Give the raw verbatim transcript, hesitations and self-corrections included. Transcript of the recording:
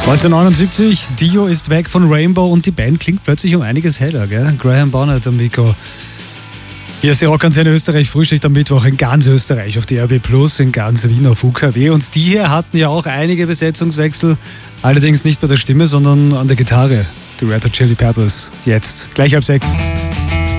neunzehnhundertneunundsiebzig, Dio ist weg von Rainbow und die Band klingt plötzlich um einiges heller, gell? Graham Bonnet am Mikro. Hier ist die Rockantenne Österreich, Frühschicht am Mittwoch in ganz Österreich auf die R B Plus, in ganz Wien auf U K W. Und die hier hatten ja auch einige Besetzungswechsel, allerdings nicht bei der Stimme, sondern an der Gitarre. Die Red Hot Chili Peppers, jetzt, gleich halb sechs.